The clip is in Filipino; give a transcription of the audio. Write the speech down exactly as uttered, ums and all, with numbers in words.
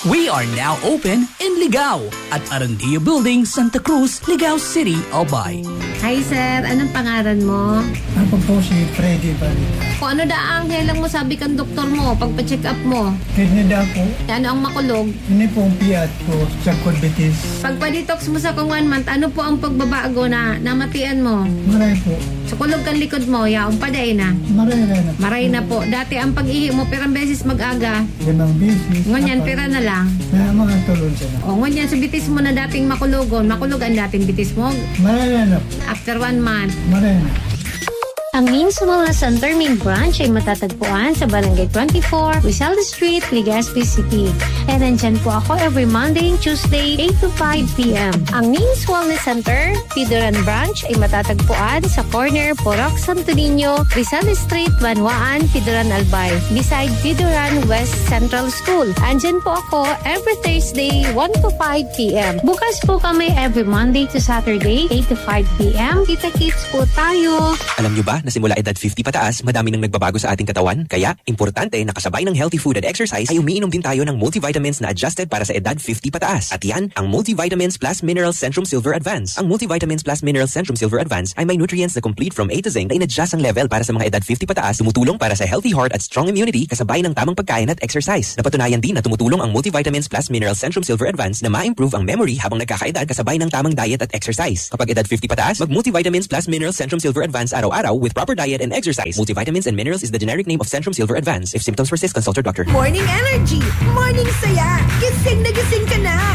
We are now open in Ligao at Arandia Building, Santa Cruz, Ligao City, Albay. Hi sir, anong pangalan mo? Ako po si Freddy Bali. Kung ano daang kailang mo sabi kang doktor mo, pagpa-check up mo? Kidney daw po. Ano ang makulog? Ini po ang piyat po sa diabetes. Pagpa-detox mo sa kung one month, ano po ang pagbabago na namatian mo? Maray po. Sa kulog kang likod mo, yaong paday na. Maray na na. Maray na po. Dati ang pag-ihi mo, pirang beses mag-aga. Limang beses. Ngunyan, pira na lang. Na mga tulon siya na. O, ngunyan, sa bitis mo na dating makulogon, makulog ang dating bitis mo. Maray na na. After one month. Maray na. Ang Means Wellness Center Main Branch ay matatagpuan sa Barangay twenty-four, Rizal Street, Legazpi City. And nandyan po ako every Monday and Tuesday, eight to five p.m. Ang Means Wellness Center, Pidoran Branch ay matatagpuan sa corner Porac Santo Niño, Rizal Street, Banwaan, Pidoran Albay, beside Pidoran West Central School. Andyan po ako every Thursday, one to five p.m. Bukas po kami every Monday to Saturday, eight to five p.m. Kita-kits po tayo. Alam nyo ba na simula edad fifty pataas, madami nang nagbabago sa ating katawan? Kaya, importante na kasabay ng healthy food at exercise ay umiinom din tayo ng multivitamins na adjusted para sa edad fifty pataas. At yan, ang Multivitamins Plus Minerals Centrum Silver Advance. Ang Multivitamins Plus Minerals Centrum Silver Advance ay may nutrients na complete from A to Z na in-adjust ang level para sa mga edad fifty pataas, tumutulong para sa healthy heart at strong immunity kasabay ng tamang pagkain at exercise. Napatunayan din na tumutulong ang Multivitamins Plus Minerals Centrum Silver Advance na ma-improve ang memory habang nagkakaedad kasabay ng tamang diet at exercise. Kapag edad fifty pataas, mag-Multivitamins Plus Minerals Centrum Silver Advance araw-araw with proper diet and exercise. Multivitamins and minerals is the generic name of Centrum Silver Advance. If symptoms persist, consult your doctor. Morning energy, morning saya, gising na gising ka na.